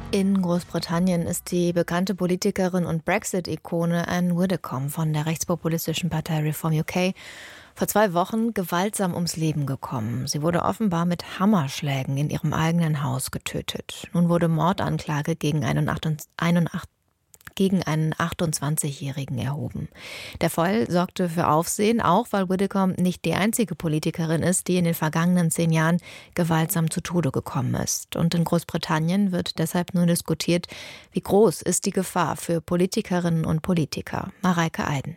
In Großbritannien ist die bekannte Politikerin und Brexit-Ikone Anne Widdecombe von der rechtspopulistischen Partei Reform UK vor 2 Wochen gewaltsam ums Leben gekommen. Sie wurde offenbar mit Hammerschlägen in ihrem eigenen Haus getötet. Nun wurde Mordanklage gegen einen 28-Jährigen erhoben. Der Fall sorgte für Aufsehen, auch weil Widdecombe nicht die einzige Politikerin ist, die in den vergangenen 10 Jahren gewaltsam zu Tode gekommen ist. Und in Großbritannien wird deshalb nun diskutiert, wie groß ist die Gefahr für Politikerinnen und Politiker. Mareike Eiden.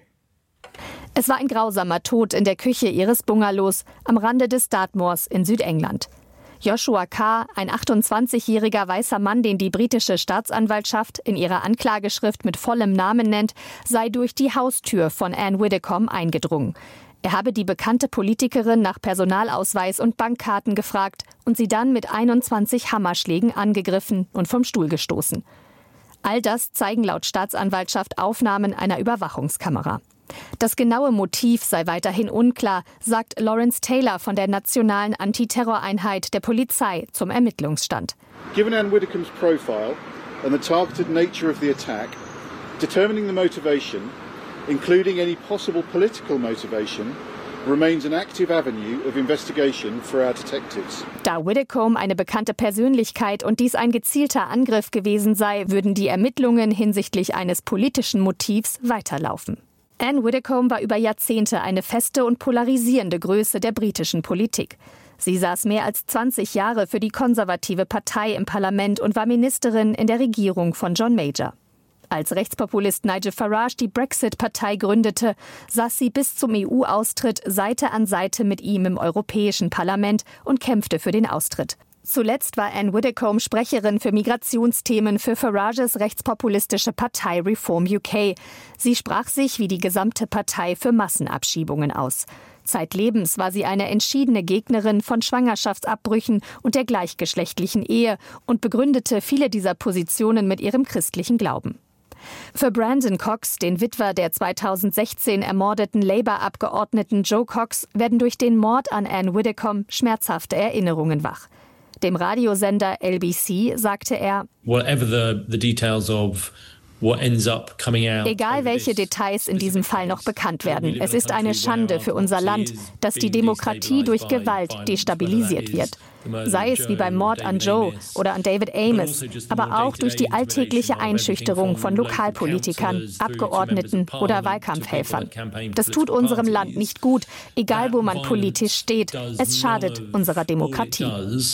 Es war ein grausamer Tod in der Küche ihres Bungalows am Rande des Dartmoors in Südengland. Joshua Carr, ein 28-jähriger weißer Mann, den die britische Staatsanwaltschaft in ihrer Anklageschrift mit vollem Namen nennt, sei durch die Haustür von Anne Widdecombe eingedrungen. Er habe die bekannte Politikerin nach Personalausweis und Bankkarten gefragt und sie dann mit 21 Hammerschlägen angegriffen und vom Stuhl gestoßen. All das zeigen laut Staatsanwaltschaft Aufnahmen einer Überwachungskamera. Das genaue Motiv sei weiterhin unklar, sagt Lawrence Taylor von der Nationalen Antiterroreinheit der Polizei zum Ermittlungsstand. Given Anne Widdecombe's profile and the targeted nature of the attack, determining the motivation, including any possible political motivation, remains an active avenue of investigation for our detectives. Da Widdecombe eine bekannte Persönlichkeit und dies ein gezielter Angriff gewesen sei, würden die Ermittlungen hinsichtlich eines politischen Motivs weiterlaufen. Anne Widdecombe war über Jahrzehnte eine feste und polarisierende Größe der britischen Politik. Sie saß mehr als 20 Jahre für die konservative Partei im Parlament und war Ministerin in der Regierung von John Major. Als Rechtspopulist Nigel Farage die Brexit-Partei gründete, saß sie bis zum EU-Austritt Seite an Seite mit ihm im Europäischen Parlament und kämpfte für den Austritt. Zuletzt war Anne Widdecombe Sprecherin für Migrationsthemen für Farages rechtspopulistische Partei Reform UK. Sie sprach sich wie die gesamte Partei für Massenabschiebungen aus. Zeitlebens war sie eine entschiedene Gegnerin von Schwangerschaftsabbrüchen und der gleichgeschlechtlichen Ehe und begründete viele dieser Positionen mit ihrem christlichen Glauben. Für Brandon Cox, den Witwer der 2016 ermordeten Labour-Abgeordneten Joe Cox, werden durch den Mord an Anne Widdecombe schmerzhafte Erinnerungen wach. Dem Radiosender LBC sagte er: Egal welche Details in diesem Fall noch bekannt werden, es ist eine Schande für unser Land, dass die Demokratie durch Gewalt destabilisiert wird. Sei es wie beim Mord an Joe oder an David Amess, aber auch durch die alltägliche Einschüchterung von Lokalpolitikern, Abgeordneten oder Wahlkampfhelfern. Das tut unserem Land nicht gut, egal wo man politisch steht. Es schadet unserer Demokratie.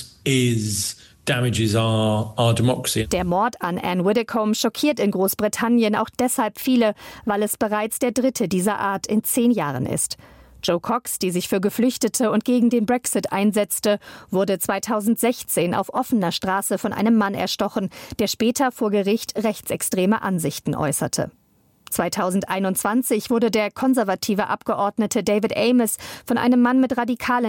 Der Mord an Anne Widdecombe schockiert in Großbritannien auch deshalb viele, weil es bereits der 3. dieser Art in 10 Jahren ist. Joe Cox, die sich für Geflüchtete und gegen den Brexit einsetzte, wurde 2016 auf offener Straße von einem Mann erstochen, der später vor Gericht rechtsextreme Ansichten äußerte. 2021 wurde der konservative Abgeordnete David Amess von einem Mann mit radikalen